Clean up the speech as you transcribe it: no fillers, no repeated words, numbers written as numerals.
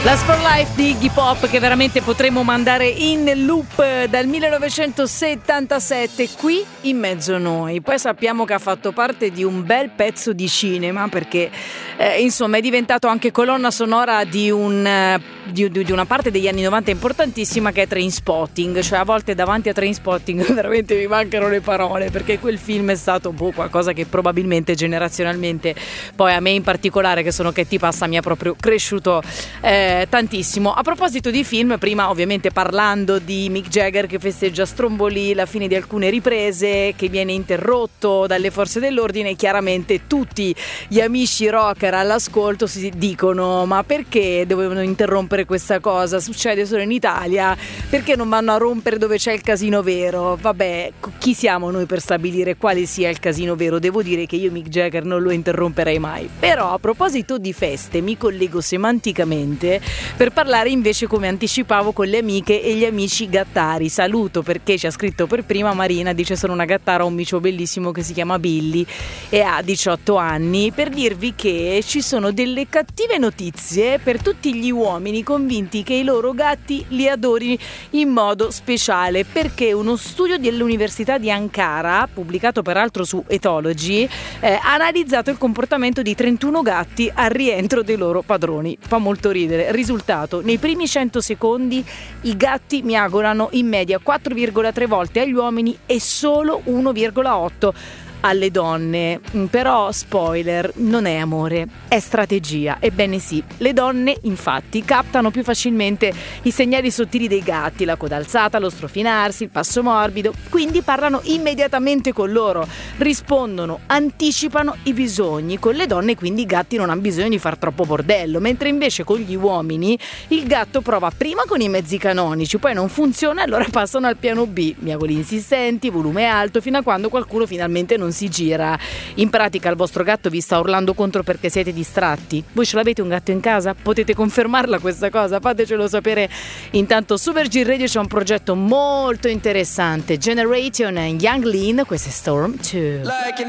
Last for Life di Iggy Pop, che veramente potremmo mandare in loop dal 1977 qui in mezzo a noi. Poi sappiamo che ha fatto parte di un bel pezzo di cinema perché insomma è diventato anche colonna sonora di una parte degli anni 90 importantissima, che è Trainspotting. Cioè a volte davanti a Trainspotting veramente mi mancano le parole, perché quel film è stato qualcosa che probabilmente generazionalmente, poi a me in particolare che sono Katy Passa, mi ha proprio cresciuto tantissimo. A proposito di film, prima ovviamente parlando di Mick Jagger che festeggia Stromboli, la fine di alcune riprese, che viene interrotto dalle forze dell'ordine, chiaramente tutti gli amici rocker all'ascolto si dicono: ma perché dovevano interrompere questa cosa? Succede solo in Italia, perché non vanno a rompere dove c'è il casino vero? Vabbè, chi siamo noi per stabilire quale sia il casino vero? Devo dire che io Mick Jagger non lo interromperei mai. Però a proposito di feste mi collego semanticamente per parlare invece, come anticipavo, con le amiche e gli amici gattari. Saluto, perché ci ha scritto per prima Marina, dice: sono una gattara, ho un micio bellissimo che si chiama Billy e ha 18 anni, per dirvi che ci sono delle cattive notizie per tutti gli uomini convinti che i loro gatti li adorino in modo speciale, perché uno studio dell'Università di Ankara, pubblicato peraltro su Ethology, ha analizzato il comportamento di 31 gatti al rientro dei loro padroni. Fa molto ridere. Risultato: nei primi 100 secondi i gatti miagolano in media 4,3 volte agli uomini e solo 1,8 alle donne. Però spoiler, non è amore, è strategia. Ebbene sì, le donne infatti captano più facilmente i segnali sottili dei gatti, la coda alzata, lo strofinarsi, il passo morbido, quindi parlano immediatamente con loro, rispondono, anticipano i bisogni. Con le donne quindi i gatti non hanno bisogno di far troppo bordello, mentre invece con gli uomini il gatto prova prima con i mezzi canonici, poi non funziona, allora passano al piano B, miagoli insistenti, volume alto, fino a quando qualcuno finalmente non si gira. In pratica il vostro gatto vi sta urlando contro perché siete distratti. Voi ce l'avete un gatto in casa? Potete confermarla questa cosa? Fatecelo sapere. Intanto Super G Radio c'è un progetto molto interessante, Generation and Young Lean, questo è Storm 2.